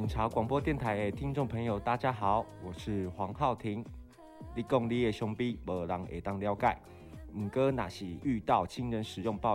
潮广播电台的听众朋友，大家好，我是黄浩庭。你讲你的兄弟，无人会当了解。不过，若是遇到亲人使用暴